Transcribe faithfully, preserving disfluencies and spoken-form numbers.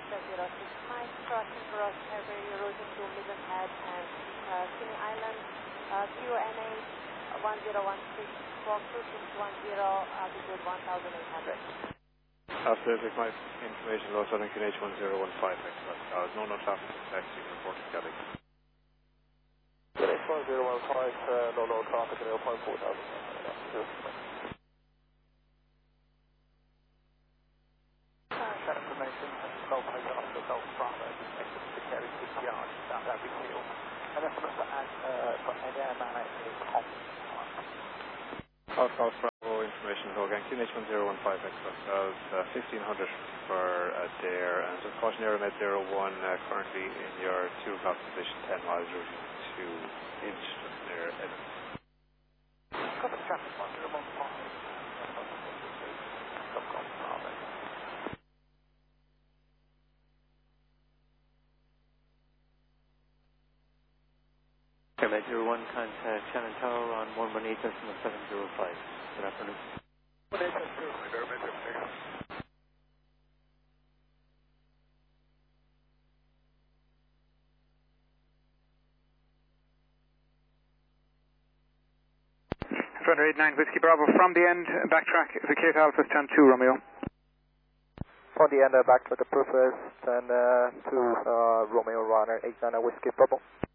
Delta zero six five, crossing Ross Harbour, Erosion to Midland Head and uh, Sydney Island, uh, Q N A one zero one six, squawk two six one zero, altitude one thousand eight hundred. Absolutely, my information, low Southern Q N H one zero one five, uh, no, no traffic, taxi, reporting Cali. Q N H one zero one five, uh, no, no traffic, zero point four thousand. That information, Golf Hotel, Golf Bravo, to carry six yards, South Abbey Hill. And that's for add, uh, for Ed Air Man is on. South Golf Bravo information, so again, Q N H one zero one five, X-Files, uh, fifteen hundred for uh, Dare, and just caution Air Med zero one, uh, currently in your two o'clock position, ten miles routing to Inch, just near Edmonton. Copy traffic one zero one five, Golf Bravo. Airmed zero one, contact Shannon Tower on one one eight decimal seven zero five. Good afternoon. one eight seven zero five, Airmed zero one. Thunder eight nine Whiskey Bravo, from the end, backtrack, Vicate Alpha, stand two, Romeo. From the end, uh, back to the Purpose, and uh, to uh, Romeo Runner eight nine Whiskey Bravo.